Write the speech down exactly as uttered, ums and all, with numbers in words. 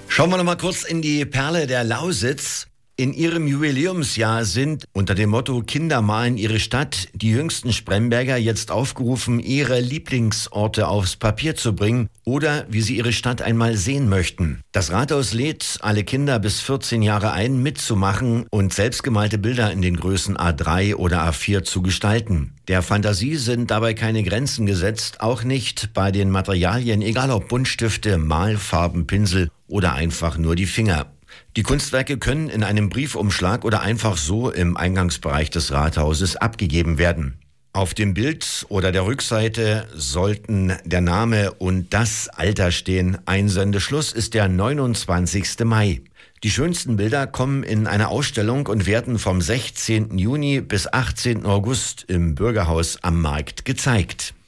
Schauen wir noch mal kurz in die Perle der Lausitz. In ihrem Jubiläumsjahr sind unter dem Motto Kinder malen ihre Stadt die jüngsten Spremberger jetzt aufgerufen, ihre Lieblingsorte aufs Papier zu bringen oder wie sie ihre Stadt einmal sehen möchten. Das Rathaus lädt alle Kinder bis vierzehn Jahre ein, mitzumachen und selbstgemalte Bilder in den Größen A drei oder A vier zu gestalten. Der Fantasie sind dabei keine Grenzen gesetzt, auch nicht bei den Materialien, egal ob Buntstifte, Malfarben, Pinsel oder einfach nur die Finger. Die Kunstwerke können in einem Briefumschlag oder einfach so im Eingangsbereich des Rathauses abgegeben werden. Auf dem Bild oder der Rückseite sollten der Name und das Alter stehen. Einsendeschluss ist der neunundzwanzigste Mai. Die schönsten Bilder kommen in eine Ausstellung und werden vom sechzehnten Juni bis achtzehnten August im Bürgerhaus am Markt gezeigt.